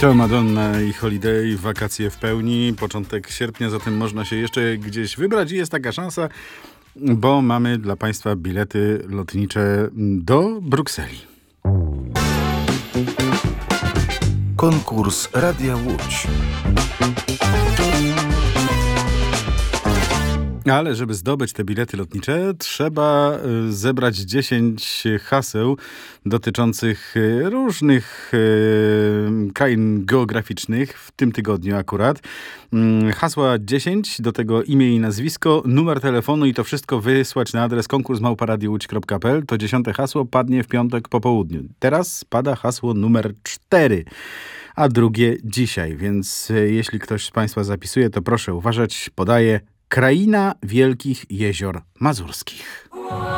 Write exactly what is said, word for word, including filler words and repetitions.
To Madonna i Holiday, wakacje w pełni, początek sierpnia, zatem można się jeszcze gdzieś wybrać i jest taka szansa, bo mamy dla Państwa bilety lotnicze do Brukseli. Konkurs Radia Łódź. Ale żeby zdobyć te bilety lotnicze, trzeba zebrać dziesięć haseł dotyczących różnych krain geograficznych, w tym tygodniu akurat. Hasła dziesięć, do tego imię i nazwisko, numer telefonu i to wszystko wysłać na adres konkurs małpa radio łódź kropka p l. To dziesiąte hasło padnie w piątek po południu. Teraz pada hasło numer cztery, a drugie dzisiaj, więc jeśli ktoś z Państwa zapisuje, to proszę uważać, podaję: Kraina Wielkich Jezior Mazurskich.